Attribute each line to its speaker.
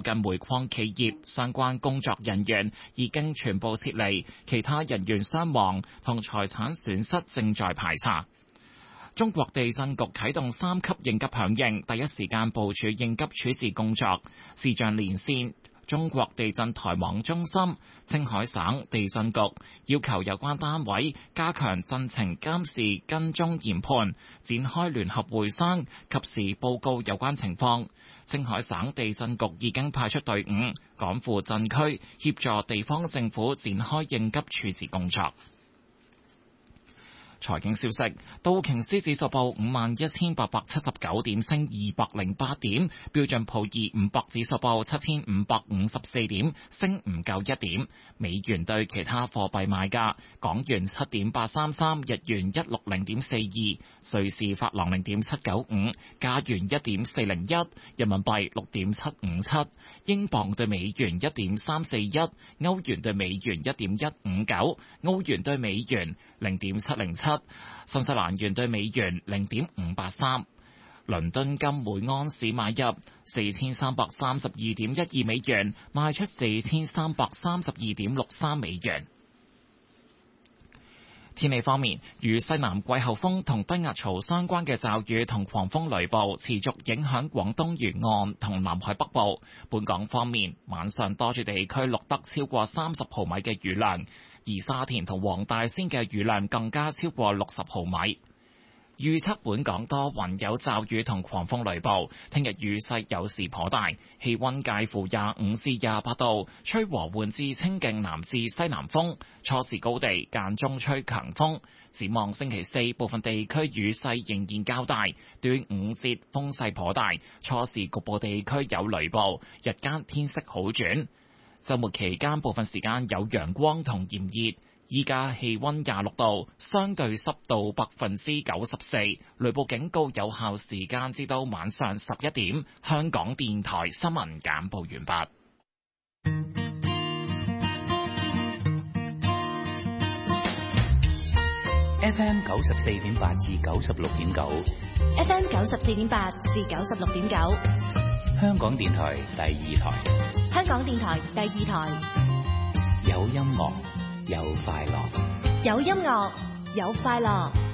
Speaker 1: 近煤礦企業相關工作人員已經全部撤離，其他人員傷亡同財產損失正在排查。中國地震局啟動3級應急響應，第一時間部署應急處置工作，視像連線中國地震台網中心、青海省地震局，要求有關單位加強震情監視跟蹤研判，展開聯合會商，及時報告有關情況。青海省地震局已經派出隊伍趕赴震區，協助地方政府展開應急處置工作。財經消息，道瓊斯指數報51,879點，升208點；標準普爾500指數報7,554點，升唔夠1點。美元對其他貨幣賣價：港元7.833，日元160.42，瑞士法郎0.795，加元1.401，人民幣6.757，英鎊對美元1.341，歐元對美元1.159，澳元對美元0.707。新西蘭元對美元0.583，倫敦金每安士買入4332.12美元，賣出4332.63美元。天氣方面，與西南季候風同低壓槽相關嘅驟雨同狂風雷暴持續影響廣東沿岸同南海北部。本港方面，晚上多處地區錄得超過30毫米嘅雨量，而沙田同黃大仙嘅雨量更加超過60毫米。預測本港多雲有驟雨同狂風雷暴，聽日雨勢有時頗大，氣溫介乎25至28度，吹和緩至清勁南至西南風，初時高地間中吹強風。展望星期四，部分地區雨勢仍然較大，端午節風勢頗大，初時局部地區有雷暴，日間天色好轉。週末期間部分時間有陽光同炎熱。依家氣溫26度，相對濕度94%，雷暴警告有效時間至到晚上11點。香港電台新聞簡報完畢。
Speaker 2: FM 94.8至96.9
Speaker 3: ，FM 94.8至96.9，
Speaker 2: 香港電台第2台，
Speaker 3: 香港電台第2台，
Speaker 2: 有音樂有快樂，
Speaker 3: 有音樂有快樂。